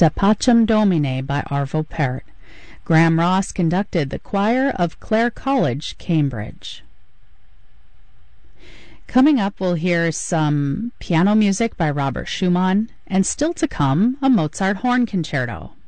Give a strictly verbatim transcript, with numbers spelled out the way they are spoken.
Da Pacem Domine by Arvo Pärt. Graham Ross conducted the choir of Clare College, Cambridge. Coming up, we'll hear some piano music by Robert Schumann, and still to come, a Mozart horn concerto.